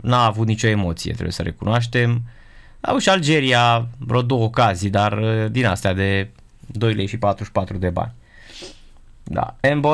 n-a avut nicio emoție, trebuie să recunoaștem. A avut și Algeria vreo 2 ocazii, dar din astea de 2 lei și 44 de bani. Da.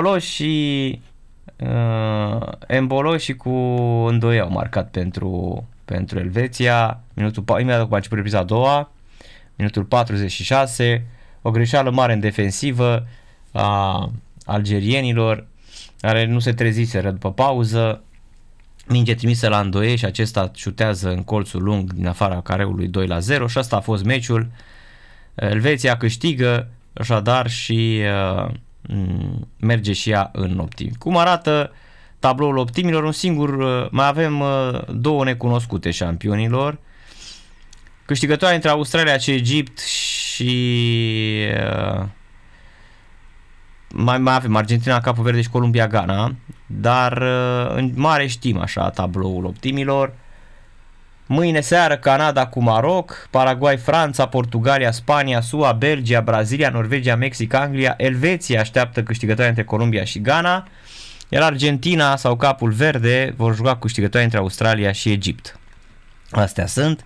Embolo și cu Îndoie au marcat pentru Elveția. Imediat după a început repriza a doua, minutul 46, o greșeală mare în defensivă a algerienilor, care nu se treziseră după pauză. Minge trimisă la Îndoie și acesta șutează în colțul lung din afara careului 2-0 și asta a fost meciul. Elveția câștigă așadar și merge și ea în optimi. Cum arată tabloul optimilor? Mai avem 2 necunoscute șampionilor. Câștigătoarea între Australia și Egipt și mai avem Argentina, Capul Verde și Columbia, Ghana, dar în mare știm așa tabloul optimilor. Mâine seară Canada cu Maroc, Paraguay, Franța, Portugalia, Spania, SUA, Belgia, Brazilia, Norvegia, Mexic, Anglia. Elveția așteaptă câștigătoarea între Columbia și Ghana, iar Argentina sau Capul Verde vor juca câștigătoarea între Australia și Egipt. Astea sunt.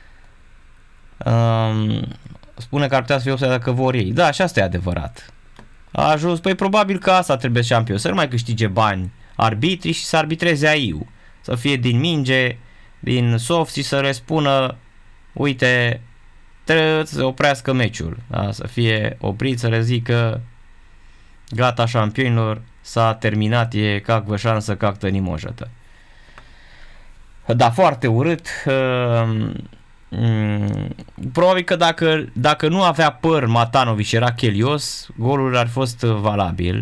Spune că ar putea să fie offside dacă vor ei. Da, și asta e adevărat. A ajuns, păi probabil că asta trebuie șampion, să nu mai câștige bani arbitrii și să arbitreze AIU, să fie din minge, din soft și să le spună, uite, trebuie să oprească meciul, da? Să fie oprit, să le zică gata șampionilor, s-a terminat, e cac șansă, cac tănimojătă. Da, foarte urât. Probabil că dacă nu avea păr Matanovic și era chelios, golul ar fost valabil.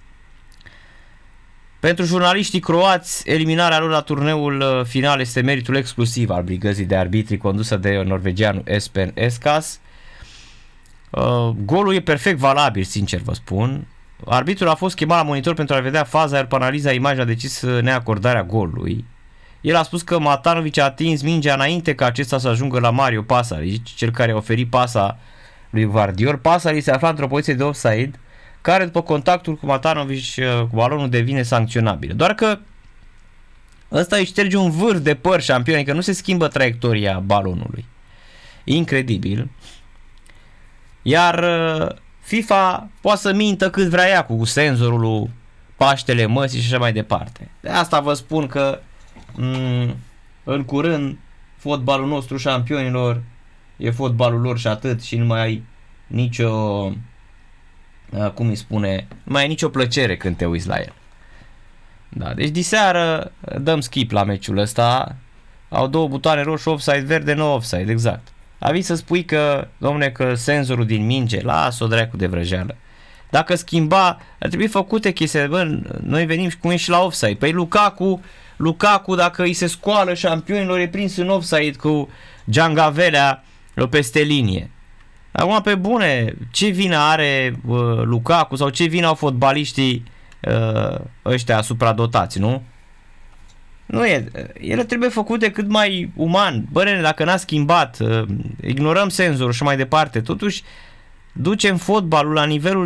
Pentru jurnaliștii croați, eliminarea lor la turneul final este meritul exclusiv al brigăzii de arbitri condusă de norvegianul Espen Eskas. Golul e perfect valabil, sincer vă spun. Arbitrul a fost chemat la monitor pentru a vedea faza, iar pe analiza imaginii a decis neacordarea golului. El a spus că Matanovic a atins mingea înainte ca acesta să ajungă la Mario Pasalic, cel care a oferit pasa lui Gvardiol. Pasalic se afla într-o poziție de offside, care după contactul cu Matanovic cu balonul devine sancționabil. Doar că ăsta îi șterge un vârf de păr șampion, adică nu se schimbă traiectoria balonului. Incredibil. Iar FIFA poate să mintă cât vrea ea cu senzorul Paștele Măsii și așa mai departe. De asta vă spun că în curând fotbalul nostru șampionilor e fotbalul lor și atât și nu mai ai nicio cum îi spune, nu mai ai nicio plăcere când te uiți la el. Da, deci diseară dăm skip la meciul ăsta. Au 2 butoane roșu, offside, verde, no offside, exact. Avii să spui că, domne, că senzorul din minge, las-o dracu de vrăjeală. Dacă schimba, ar trebui făcute chestii, bă, noi venim și cum e și la offside. Păi Lukaku, dacă îi se scoală șampionilor, e prins în offside cu Giangavelea peste linie. Acum, pe bune, ce vină are Lukaku sau ce vină au fotbaliștii ăștia supradotați, nu? Nu e. Ele trebuie făcute cât mai uman. Bă, dacă n-a schimbat, ignorăm senzorul și mai departe, totuși ducem fotbalul la nivelul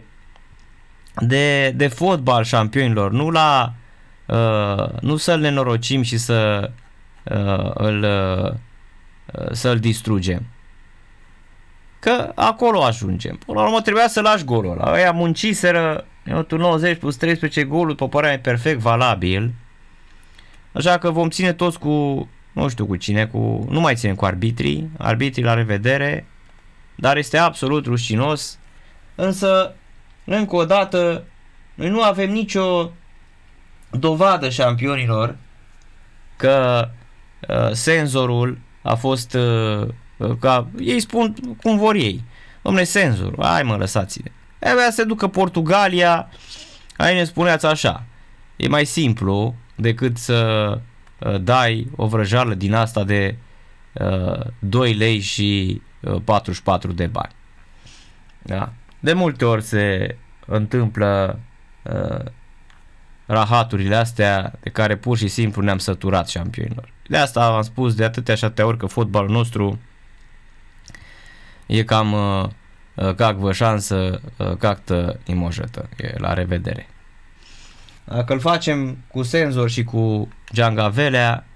de fotbal șampionilor, nu să-l nenorocim și să-l distrugem. Că acolo ajungem. Până la urmă trebuia să lași golul ăla. Aia munciseră, minutul 90 plus 13 golul, după părerea mea, perfect valabil. Așa că vom ține toți cu, nu știu cu cine, nu mai ținem cu arbitrii, la revedere, dar este absolut rușinos. Însă, încă o dată, noi nu avem nicio dovadă șampionilor că senzorul a fost, ca ei spun cum vor ei. Dom'le, senzorul, hai mă, lăsați-le. Avea să se ducă Portugalia, aici ne spuneați așa, e mai simplu decât să dai o vrăjală din asta de 2 lei și 44 de bani. Da? De multe ori se întâmplă rahaturile astea de care pur și simplu ne-am săturat șampionilor. De asta am spus de atâtea și atâtea ori că fotbalul nostru e cam cac vă șansă, cactă imojătă. E la revedere. Dacă îl facem cu senzor și cu Giangavelea,